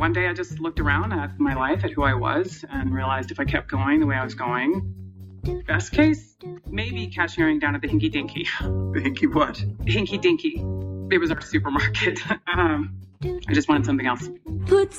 One day I just looked around at my life, at who I was, and realized if I kept going the way I was going, best case, maybe cashiering down at the Hinky Dinky. The Hinky what? Hinky Dinky. It was our supermarket. I just wanted something else. Put